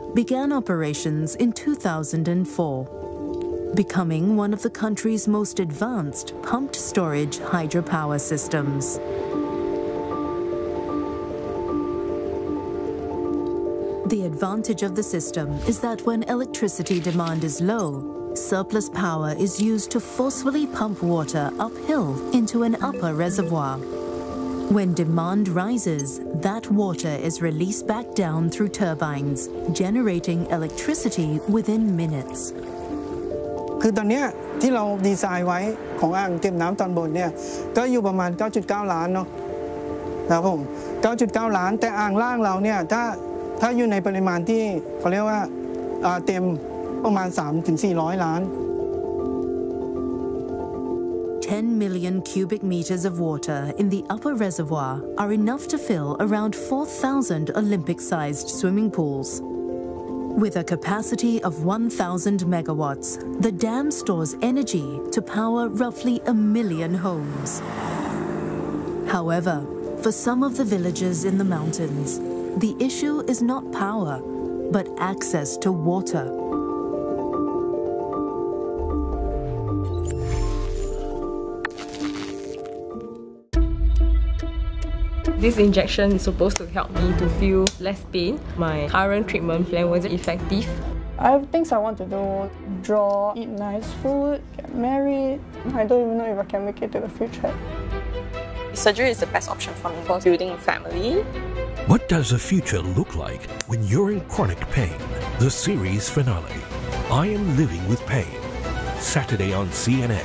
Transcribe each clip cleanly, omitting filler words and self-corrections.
began operations in 2004, becoming one of the country's most advanced pumped storage hydropower systems. The advantage of the system is that when electricity demand is low, surplus power is used to forcefully pump water uphill into an upper reservoir. When demand rises, that water is released back down through turbines, generating electricity within minutes. คือตอนนี้ที่เราดีไซน์ไว้ของอ่างเก็บน้ำตอนบนเนี่ยก็อยู่ประมาณ 9.9 ล้านเนาะนะครับผม 9.9 ล้านแต่อ่างล่างเราเนี่ยถ้าอยู่ในปริมาณที่เขาเรียกว่าเต็มประมาณ 3-400 ล้าน 10 million cubic meters of water in the upper reservoir are enough to fill around 4,000 Olympic-sized swimming pools. With a capacity of 1,000 megawatts, the dam stores energy to power roughly 1 million homes. However, for some of the villages in the mountains, the issue is not power, but access to water. This injection is supposed to help me to feel less pain. My current treatment plan wasn't effective. I have things I want to do: draw, eat nice food, get married. I don't even know if I can make it to the future. Surgery is the best option for me for building a family. What does the future look like when you're in chronic pain? The series finale, I Am Living with Pain, Saturday on CNA.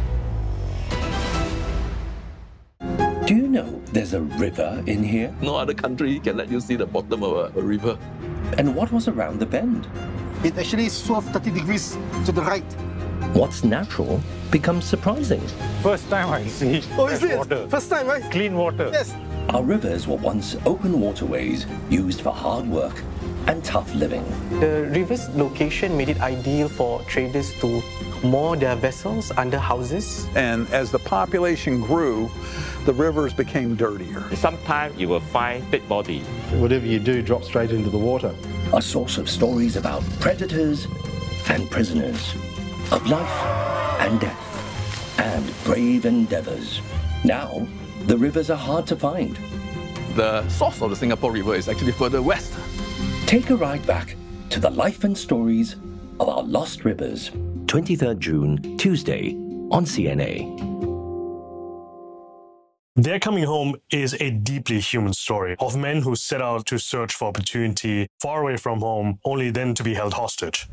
Do you know there's a river in here? No other country can let you see the bottom of a river. And what was around the bend? It actually swerved 30 degrees to the right. What's natural becomes surprising. First time I see water. First time, right? Clean water. Yes. Our rivers were once open waterways used for hard work and tough living. The river's location made it ideal for traders to moor their vessels under houses. And as the population grew, the rivers became dirtier. Sometimes you will find dead body. Whatever you do drops straight into the water. A source of stories about predators and prisoners, of life and death, and brave endeavors. Now, the rivers are hard to find. The source of the Singapore River is actually further west. Take a ride back to the life and stories of our lost rivers. 23rd June, Tuesday, on CNA. Their Coming Home is a deeply human story of men who set out to search for opportunity far away from home, only then to be held hostage.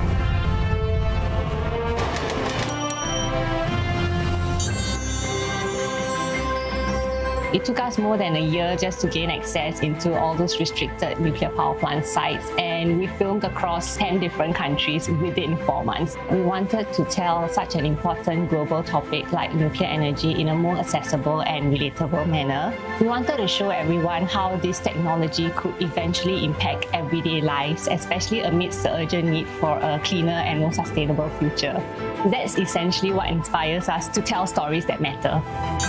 It took us more than a year just to gain access into all those restricted nuclear power plant sites, and we filmed across 10 different countries within 4 months. We wanted to tell such an important global topic like nuclear energy in a more accessible and relatable manner. We wanted to show everyone how this technology could eventually impact everyday lives, especially amidst the urgent need for a cleaner and more sustainable future. That's essentially what inspires us to tell stories that matter.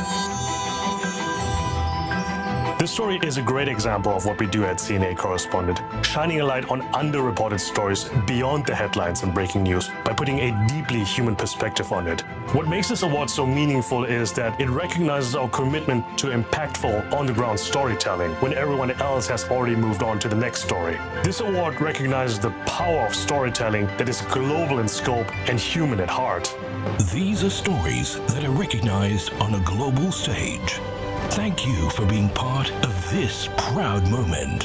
This story is a great example of what we do at CNA Correspondent, shining a light on underreported stories beyond the headlines and breaking news by putting a deeply human perspective on it. What makes this award so meaningful is that it recognizes our commitment to impactful, on-the-ground storytelling when everyone else has already moved on to the next story. This award recognizes the power of storytelling that is global in scope and human at heart. These are stories that are recognized on a global stage. Thank you for being part of this proud moment.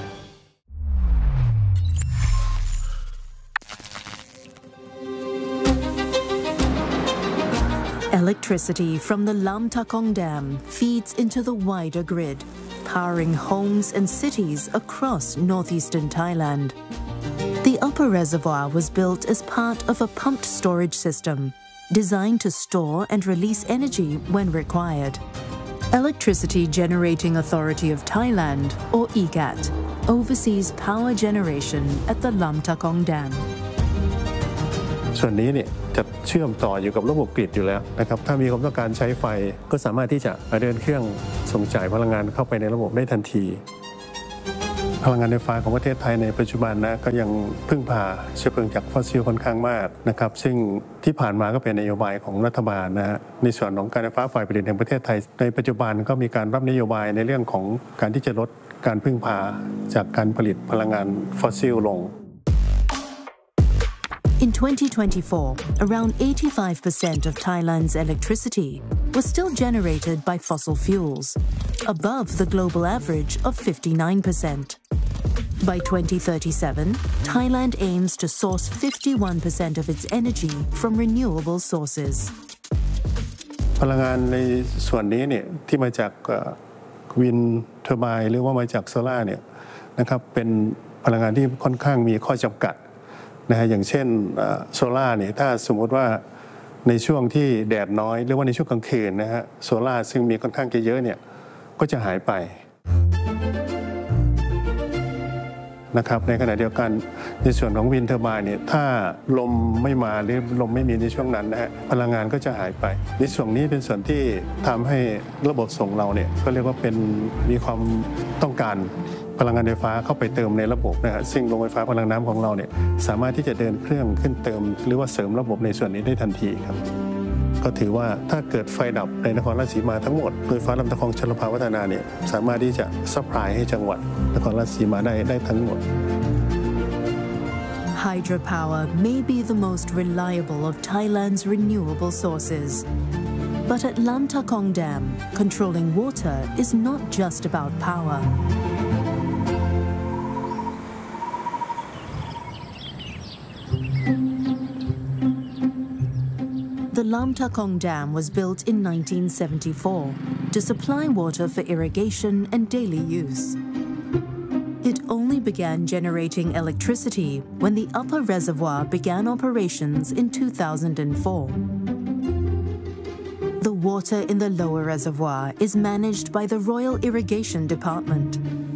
Electricity from the Lam Ta Kong Dam feeds into the wider grid, powering homes and cities across northeastern Thailand. The upper reservoir was built as part of a pumped storage system, designed to store and release energy when required. Electricity Generating Authority of Thailand, or EGAT, oversees power generation at the Lam Ta Kong Dam. ส่วนนี้เนี่ยจะเชื่อมต่ออยู่กับระบบกริดอยู่แล้วนะครับถ้ามีความต้องการใช้ไฟก็สามารถที่จะเดินเครื่องส่งจ่ายพลังงานเข้าไปในระบบได้ทันทีพลังงานไฟฟ้าของประเทศไทยในปัจจุบันนะก็ยังพึ่งพาเชื้อเพลิงจากฟอสซิลค่อนข้างมากนะครับซึ่งที่ผ่านมาก็เป็นนโยบายของรัฐบาลนะฮะในส่วนของการไฟฟ้าฝ่ายผลิตแห่งประเทศไทยในปัจจุบันก็มีการรับนโยบายในเรื่องของการที่จะลดการพึ่งพาจากการผลิตพลังงานฟอสซิลลง In 2024, around 85% of Thailand's electricity was still generated by fossil fuels, above the global average of 59%. By 2037, Thailand aims to source 51% of its energy from renewable sources. พลังงานในส่วนนี้เนี่ยที่มาจากวินเทอร์ไบน์หรือว่ามาจากโซล่าเนี่ยนะครับเป็นพลังงานที่ค่อนข้างมีข้อจำกัดนะฮะอย่างเช่นโซล่าเนี่ยถ้าสมมติว่าในช่วงที่แดดน้อยหรือว่าในช่วงกลางคืนนะฮะโซล่าซึ่งมีค่อนข้างเยอะเนี่ยก็จะหายไปนะครับในขณะเดียวกันในส่วนของวินเทอร์ไบน์เนี่ยถ้าลมไม่มาหรือลมไม่มีในช่วงนั้นนะฮะพลังงานก็จะหายไปในส่วนนี้เป็นส่วนที่ทำให้ระบบส่งเราเนี่ยก็เรียกว่าเป็นมีความต้องการพลังงานไฟฟ้าเข้าไปเติมในระบบนะฮะซึ่งโรงไฟฟ้าพลังน้ำของเราเนี่ยสามารถที่จะเดินเครื่องขึ้นเติมหรือว่าเสริมระบบในส่วนนี้ได้ทันทีครับก็ถือว่าถ้าเกิดไฟดับในนครราชสีมาทั้งหมดโดยฟ้าลำตะคองชลประทานเนี่ยสามารถที่จะซัพพลายให้จังหวัดนครราชสีมาได้ทั้งหมด Hydropower may be the most reliable of Thailand's renewable sources. But at Lam Ta Kong Dam, controlling water is not just about power. The Lam Ta Kong Dam was built in 1974 to supply water for irrigation and daily use. It only began generating electricity when the upper reservoir began operations in 2004. The water in the lower reservoir is managed by the Royal Irrigation Department.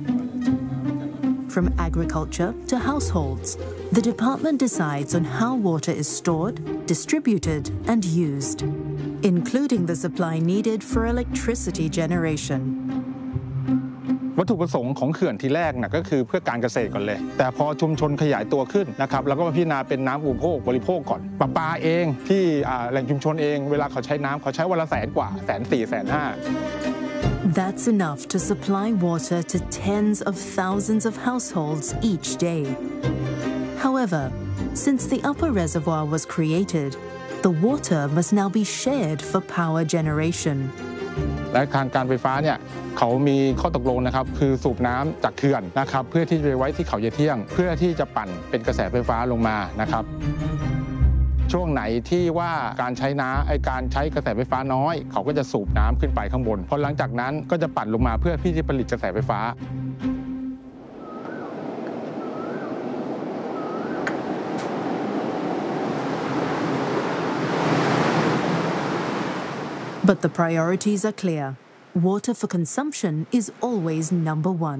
From agriculture to households, the department decides on how water is stored, distributed, and used, including the supply needed for electricity generation. วัตถุประสงค์ของเขื่อนทีแรกก็คือเพื่อการเกษตรก่อนเลยแต่พอชุมชนขยายตัวขึ้นนะครับแล้วก็มาพิจารณาเป็นน้ำอุปโภคบริโภคก่อนประปาเองที่แหล่งชุมชนเองเวลาเขาใช้น้ำเขาใช้วันละ100,000 กว่า140,000 150,000 That's enough to supply water to tens of thousands of households each day. However, since the upper reservoir was created, the water must now be shared for power generation. และทางการไฟฟ้าเนี่ยเขามีข้อตกลงนะครับคือสูบน้ำจากเขื่อนนะครับเพื่อที่จะไปไว้ที่เขาเยเที่ยงเพื่อที่จะปั่นเป็นกระแสไฟฟ้าลงมานะครับช่วงไหนที่ว่าการใช้กระแสไฟฟ้าน้อยเขาก็จะสูบน้ำขึ้นไปข้างบนพอหลังจากนั้นก็จะปั่นลงมาเพื่อที่จะผลิตกระแสไฟฟ้า But the priorities are clear. Water for consumption is always number one.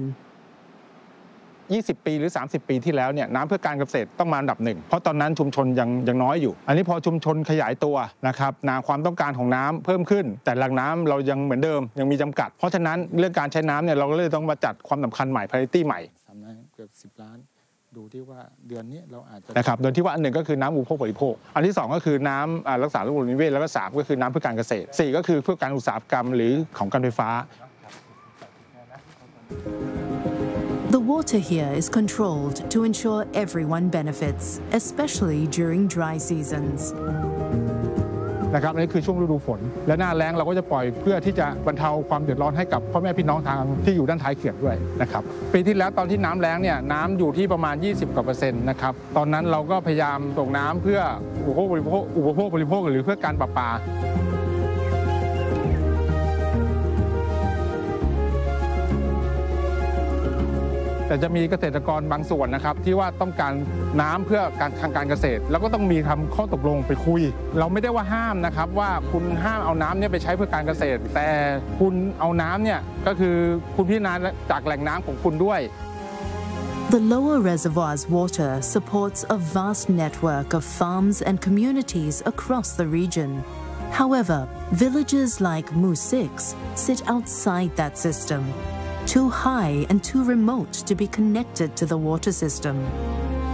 20 ปีหรือ30 ปีที่แล้วเนี่ยน้ำเพื่อการเกษตรต้องมาอันดับ1เพราะตอนนั้นชุมชนยังน้อยอยู่อันนี้พอชุมชนขยายตัวนะครับความต้องการของน้ำเพิ่มขึ้นแต่แหล่งน้ำเรายังเหมือนเดิมยังมีจำกัดเพราะฉะนั้นเรื่องการใช้น้ำเนี่ยเราก็เลยต้องมาจัดความสำคัญใหม่ priority ใหม่เกือบ10 ล้านดูที่ว่าเดือนนี้เราอาจจะนะครับโดยที่ว่าอันหนึ่งก็คือน้ำอุปโภคบริโภคอันที่2ก็คือน้ำรักษาระบบนิเวศแล้วก็3ก็คือน้ำเพื่อการเกษตร4ก็คือเพื่อการอุตสาหกรรมหรือของการไฟฟ้า The water here is controlled to ensure everyone benefits, especially during dry seasons. นะครับนี่คือช่วงฤดูฝนและหน้าแล้งเราก็จะปล่อยเพื่อที่จะบรรเทาความเดือดร้อนให้กับพ่อแม่พี่น้องทางที่อยู่ด้านท้ายเขื่อนด้วยนะครับปีที่แล้วตอนที่น้ำแล้งเนี่ยน้ำอยู่ที่ประมาณ20% นะครับตอนนั้นเราก็พยายามส่งน้ำเพื่ออุปโภคบริโภคหรือเพื่อการประปาแต่จะมีเกษตรกรบางส่วนนะครับที่ว่าต้องการน้ำเพื่อทางการเกษตรแล้วก็ต้องมีทำข้อตกลงไปคุยเราไม่ได้ว่าห้ามนะครับว่าคุณห้ามเอาน้ำเนี่ยไปใช้เพื่อการเกษตรแต่คุณเอาน้ำเนี่ยก็คือคุณพิจารณาจากแหล่งน้ำของคุณด้วย The lower reservoir's water supports a vast network of farms and communities across the region. However, villages like Mu 6 sit outside that system. too high and too remote to be connected to the water system.